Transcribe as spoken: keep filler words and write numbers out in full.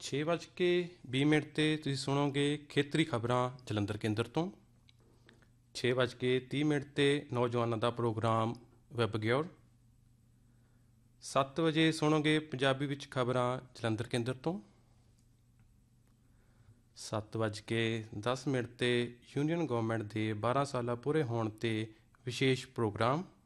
ਛੇ ਵੱਜ ਕੇ ਵੀਹ ਮਿੰਟ 'ਤੇ ਤੁਸੀਂ ਸੁਣੋਗੇ ਖੇਤਰੀ ਖਬਰਾਂ ਜਲੰਧਰ ਕੇਂਦਰ ਤੋਂ। ਛੇ ਵੱਜ ਕੇ ਤੀਹ ਮਿੰਟ 'ਤੇ ਨੌਜਵਾਨਾਂ ਦਾ ਪ੍ਰੋਗਰਾਮ ਵੈਬ ਗਿਓਰ। ਸੱਤ ਵਜੇ ਸੁਣੋਗੇ ਪੰਜਾਬੀ ਵਿੱਚ ਖਬਰਾਂ ਜਲੰਧਰ ਕੇਂਦਰ ਤੋਂ। ਸੱਤ ਵੱਜ ਕੇ ਦਸ ਮਿੰਟ 'ਤੇ ਯੂਨੀਅਨ ਗੌਰਮੈਂਟ ਦੇ ਬਾਰ੍ਹਾਂ ਸਾਲਾ ਪੂਰੇ ਹੋਣ 'ਤੇ ਵਿਸ਼ੇਸ਼ ਪ੍ਰੋਗਰਾਮ।